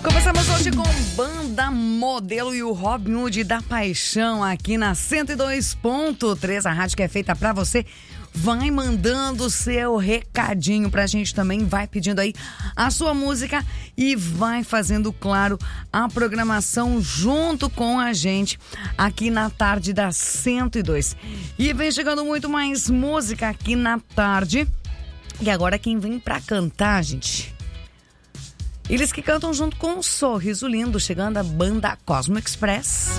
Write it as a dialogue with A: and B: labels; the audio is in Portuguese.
A: Começamos hoje com Banda Modelo e o Robin Hood da Paixão aqui na 102.3, a rádio que é feita pra você. Vai mandando o seu recadinho pra gente também, vai pedindo aí a sua música e vai fazendo, claro, a programação junto com a gente aqui na tarde da 102. E vem chegando muito mais música aqui na tarde. E agora quem vem pra cantar, gente? Eles que cantam junto com um sorriso lindo, chegando a banda Cosmo Express.